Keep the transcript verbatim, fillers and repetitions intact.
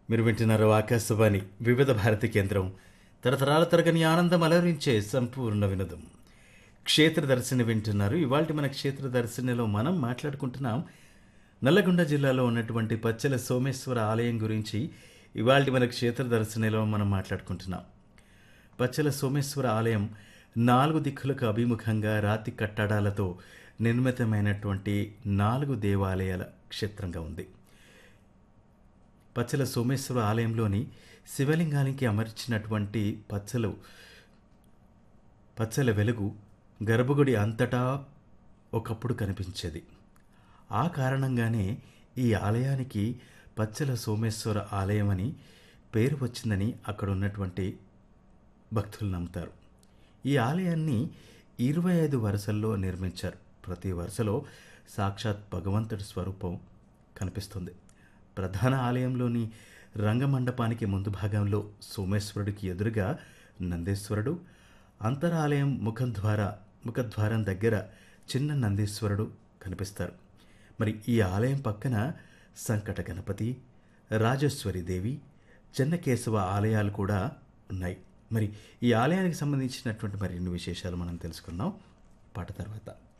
మీరు వింటున్నారు ఆకాశవాణి వివిధ భారతి కేంద్రం తరతరాల తరగని ఆనందం అలరించే సంపూర్ణ వినోదం. క్షేత్ర దర్శిని వింటున్నారు. ఇవాళ మన క్షేత్ర దర్శినిలో మనం మాట్లాడుకుంటున్నాం నల్లగొండ జిల్లాలో ఉన్నటువంటి పచ్చల సోమేశ్వర ఆలయం గురించి. ఇవాళ మన క్షేత్ర దర్శినిలో మనం మాట్లాడుకుంటున్నాం. పచ్చల సోమేశ్వర ఆలయం నాలుగు దిక్కులకు అభిముఖంగా రాతి కట్టడాలతో నిర్మితమైనటువంటి నాలుగు దేవాలయాల క్షేత్రంగా ఉంది. పచ్చల సోమేశ్వర ఆలయంలోని శివలింగానికి అమర్చినటువంటి పచ్చలు పచ్చల వెలుగు గర్భగుడి అంతటా ఒకప్పుడు కనిపించేది. ఆ కారణంగానే ఈ ఆలయానికి పచ్చల సోమేశ్వర ఆలయం అని పేరు వచ్చిందని అక్కడ ఉన్నటువంటి భక్తులు నమ్ముతారు. ఈ ఆలయాన్ని ఇరవై ఐదు వరుసల్లో నిర్మించారు. ప్రతి వరుసలో సాక్షాత్ భగవంతుడి స్వరూపం కనిపిస్తుంది. ప్రధాన ఆలయంలోని రంగమండపానికి ముందు భాగంలో సోమేశ్వరుడికి ఎదురుగా నందీశ్వరుడు, అంతరాలయం ముఖం ద్వారా ముఖద్వారం దగ్గర చిన్న నందీశ్వరుడు కనిపిస్తారు. మరి ఈ ఆలయం పక్కన సంకట గణపతి, రాజేశ్వరి దేవి, చెన్నకేశవ ఆలయాలు కూడా ఉన్నాయి. మరి ఈ ఆలయానికి సంబంధించినటువంటి మరిన్ని విశేషాలు మనం తెలుసుకుందాం పాట తర్వాత.